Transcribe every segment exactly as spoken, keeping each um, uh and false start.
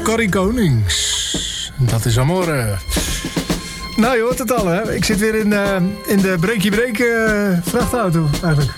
Corrie Konings. Dat is Amore. Nou, je hoort het al, hè? Ik zit weer in, uh, in de breekje-breek uh, vrachtauto, eigenlijk.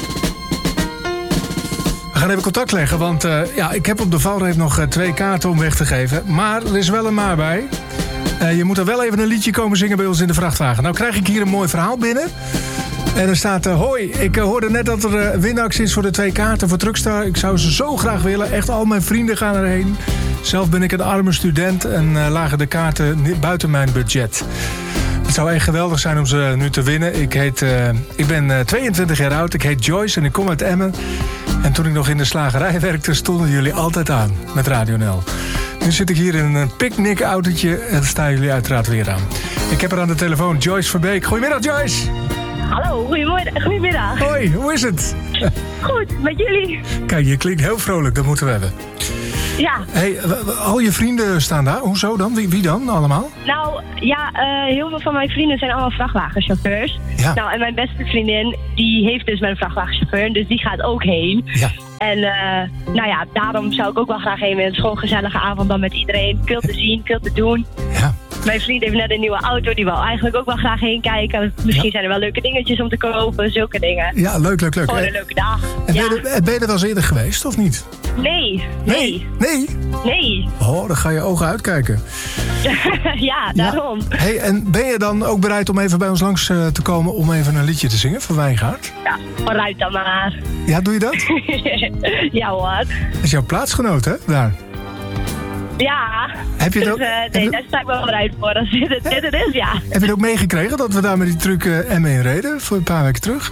We gaan even contact leggen, want uh, ja, ik heb op de valreep nog uh, twee kaarten om weg te geven. Maar er is wel een maar bij. Uh, je moet er wel even een liedje komen zingen bij ons in de vrachtwagen. Nou krijg ik hier een mooi verhaal binnen. En er staat, uh, hoi, ik uh, hoorde net dat er uh, winactie is voor de twee kaarten voor Truckstar. Ik zou ze zo graag willen. Echt al mijn vrienden gaan erheen. Zelf ben ik een arme student en uh, lagen de kaarten buiten mijn budget. Het zou echt geweldig zijn om ze nu te winnen. Ik, heet, uh, ik ben uh, tweeëntwintig jaar oud, ik heet Joyce en ik kom uit Emmen. En toen ik nog in de slagerij werkte, stonden jullie altijd aan met Radio N L. Nu zit ik hier in een picknickautootje en staan jullie uiteraard weer aan. Ik heb er aan de telefoon Joyce Verbeek. Goedemiddag, Joyce. Hallo, goedemiddag. goedemiddag. Hoi, hoe is het? Goed, met jullie? Kijk, je klinkt heel vrolijk, dat moeten we hebben. Ja. Hey, al je vrienden staan daar. Hoezo dan? Wie, wie dan allemaal? Nou, ja, uh, heel veel van mijn vrienden zijn allemaal vrachtwagenchauffeurs. Ja. Nou, en mijn beste vriendin, die heeft dus met een vrachtwagenchauffeur, dus die gaat ook heen. Ja. En uh, nou ja, daarom zou ik ook wel graag heen. Het is gewoon een gezellige avond dan met iedereen. Veel te zien, veel te doen. Ja. Mijn vriend heeft net een nieuwe auto, die wil eigenlijk ook wel graag heen kijken. Misschien ja. zijn er wel leuke dingetjes om te kopen, zulke dingen. Ja, leuk, leuk, leuk. Gewoon een leuke dag. En ja. ben, je, ben je er wel eens eerder geweest, of niet? Nee, nee. Nee? Nee. Oh, dan ga je ogen uitkijken. Ja, daarom. Ja. Hey, en ben je dan ook bereid om even bij ons langs uh, te komen om even een liedje te zingen van Wijngaard? Ja, vooruit dan maar. Ja, doe je dat? Ja hoor. Dat is jouw plaatsgenoot, hè? Daar. Ja, heb je dus, ook, uh, nee, je... daar sta ik wel bereid voor. Als dit, dit het is, ja. Heb je het ook meegekregen dat we daar met die truck uh, M één reden voor een paar weken terug?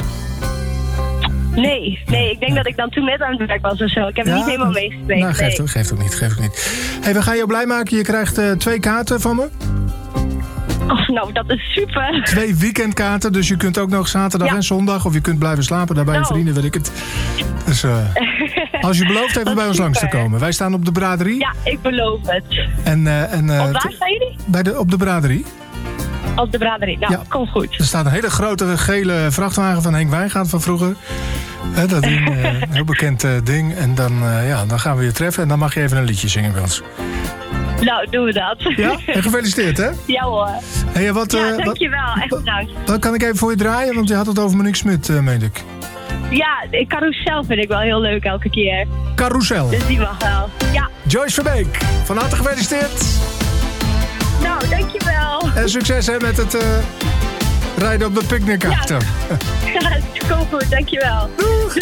Nee, nee, ik denk ja. dat ik dan toen net aan het werk was of zo. Ik heb ja, het niet helemaal meegekregen. Nou, geeft, nee. ook, geeft ook niet, geeft ook niet. Hey, we gaan jou blij maken. Je krijgt uh, twee kaarten van me. Oh, nou, dat is super. Twee weekendkaarten, dus je kunt ook nog zaterdag ja. en zondag... of je kunt blijven slapen daar bij nou. je vrienden, weet ik het. Dus uh, als je belooft even bij ons langs te komen. Wij staan op de braderie. Ja, ik beloof het. En, uh, en, uh, op waar staan jullie? Bij de, op de braderie. Op de braderie, nou, ja. Kom goed. Er staat een hele grote gele vrachtwagen van Henk Wijngaard van vroeger. He, dat ding, uh, een heel bekend uh, ding. En dan, uh, ja, dan gaan we je treffen en dan mag je even een liedje zingen bij ons. Nou, doen we dat. Ja? En gefeliciteerd, hè? Ja hoor. Hey, wat, ja, uh, dankjewel. Wat, echt bedankt. Wat kan ik even voor je draaien? Want je had het over Monique Smit, uh, meen ik. Ja, carousel vind ik wel heel leuk elke keer. Carousel. Dus die mag wel. Ja. Joyce Verbeek, van harte gefeliciteerd. Nou, dankjewel. En succes hè, met het uh, rijden op de picknickauto. Ja, ja, kom goed, dankjewel. Doeg.